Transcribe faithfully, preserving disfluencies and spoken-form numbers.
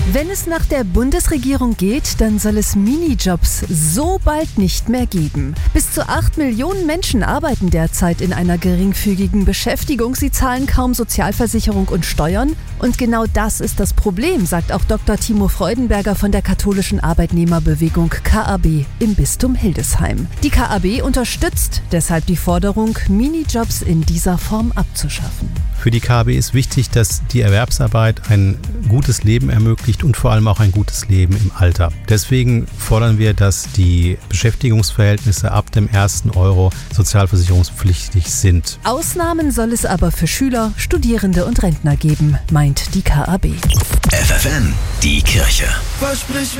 Wenn es nach der Bundesregierung geht, dann soll es Minijobs so bald nicht mehr geben. Bis zu acht Millionen Menschen arbeiten derzeit in einer geringfügigen Beschäftigung. Sie zahlen kaum Sozialversicherung und Steuern. Und genau das ist das Problem, sagt auch Doktor Timo Freudenberger von der katholischen Arbeitnehmerbewegung K A B im Bistum Hildesheim. Die K A B unterstützt deshalb die Forderung, Minijobs in dieser Form abzuschaffen. Für die K A B ist wichtig, dass die Erwerbsarbeit ein gutes Leben ermöglicht und vor allem auch ein gutes Leben im Alter. Deswegen fordern wir, dass die Beschäftigungsverhältnisse ab dem ersten Euro sozialversicherungspflichtig sind. Ausnahmen soll es aber für Schüler, Studierende und Rentner geben, meint die K A B. F F N, die Kirche. Versprich